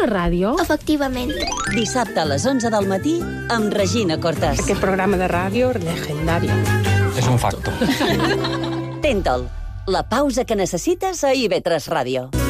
una ràdio? Efectivament. Dissabte a les 11 del matí amb Regina Cortés. Aquest programa de ràdio legendari. És un facto. Tenta'l, la pausa que necessites a IB3 Ràdio.